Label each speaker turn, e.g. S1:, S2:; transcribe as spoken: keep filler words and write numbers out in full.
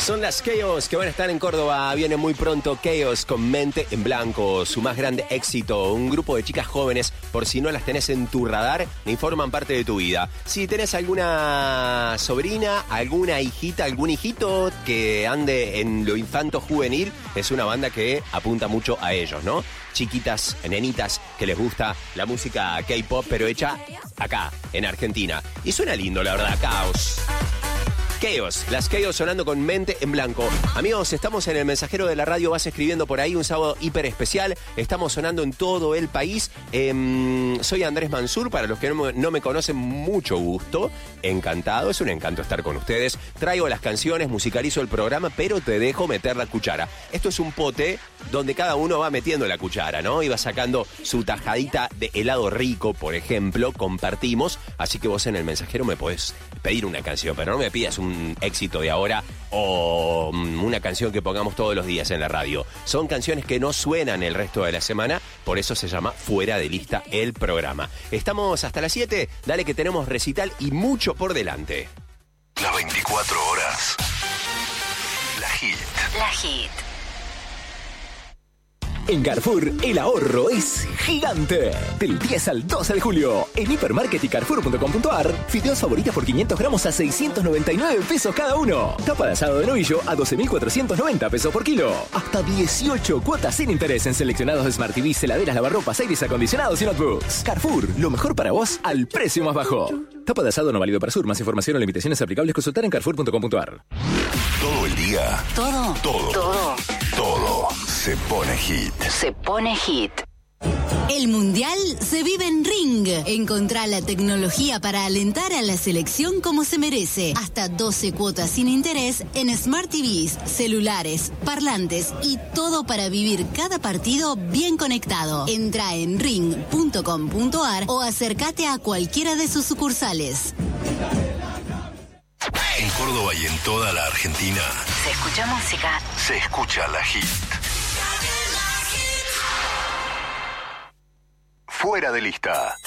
S1: Son las Chaos que van a estar en Córdoba. Viene muy pronto Chaos con Mente en Blanco, su más grande éxito. Un grupo de chicas jóvenes, por si no las tenés en tu radar, ni forman parte de tu vida. Si tenés alguna sobrina, alguna hijita, algún hijito que ande en lo infanto juvenil, es una banda que apunta mucho a ellos, ¿no? Chiquitas, nenitas, que les gusta la música K-pop, pero hecha acá, en Argentina. Y suena lindo, la verdad, Chaos. Chaos, las Chaos sonando con Mente en Blanco. Amigos, estamos en el mensajero de la radio, vas escribiendo por ahí, un sábado hiper especial. Estamos sonando en todo el país. Eh, soy Andrés Mansur, para los que no, no me conocen, mucho gusto. Encantado, es un encanto estar con ustedes. Traigo las canciones, musicalizo el programa, pero te dejo meter la cuchara. Esto es un pote donde cada uno va metiendo la cuchara, ¿no? Y va sacando su tajadita de helado rico, por ejemplo, compartimos. Así que vos en el mensajero me podés pedir una canción, pero no me pidas un un éxito de ahora o una canción que pongamos todos los días en la radio. Son canciones que no suenan el resto de la semana, por eso se llama Fuera de Lista el programa. Estamos hasta las siete, dale que tenemos recital y mucho por delante.
S2: Las veinticuatro horas. La Hit.
S3: La Hit.
S4: En Carrefour, el ahorro es gigante. Del diez al doce de julio, en Hipermarket y Carrefour punto com punto ar, fideos favoritas por quinientos gramos a seiscientos noventa y nueve pesos cada uno. Tapa de asado de novillo a doce mil cuatrocientos noventa pesos por kilo. Hasta dieciocho cuotas sin interés en seleccionados Smart T V, heladeras, lavarropas, aires acondicionados y notebooks. Carrefour, lo mejor para vos al precio más bajo. Tapa de asado no válido para Sur. Más información o limitaciones aplicables, consultar en Carrefour punto com punto ar.
S2: Todo el día.
S3: Todo.
S2: Todo.
S3: Todo.
S2: Todo se pone hit.
S3: Se pone hit.
S5: El Mundial se vive en Ring. Encontrá la tecnología para alentar a la selección como se merece. Hasta doce cuotas sin interés en Smart T Vs, celulares, parlantes y todo para vivir cada partido bien conectado. Entra en ring punto com punto ar o acércate a cualquiera de sus sucursales.
S2: En Córdoba y en toda la Argentina
S3: Se escucha música.
S2: se escucha la Hit. Fuera de Lista.